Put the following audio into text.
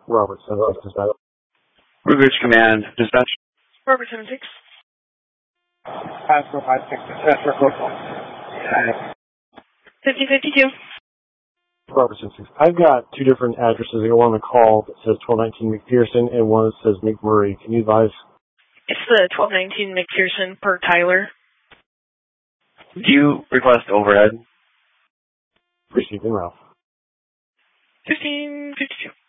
Robert 76 dispatch. Ridge Command, dispatch. Robert 76. Pasco 56, dispatch report. 5052. Robert 76. I've got two different addresses. I got one on the call that says 1219 McPherson and one that says McMurray. Can you advise? It's the 1219 McPherson per Tyler. Do you request overhead? Receiving Ralph. 1552.